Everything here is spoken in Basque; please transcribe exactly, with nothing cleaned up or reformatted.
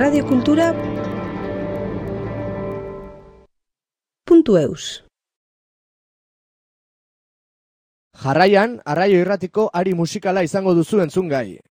radiokultura puntu eus. Jarraian, Arraio Irratiko ari musikala izango duzu entzungai.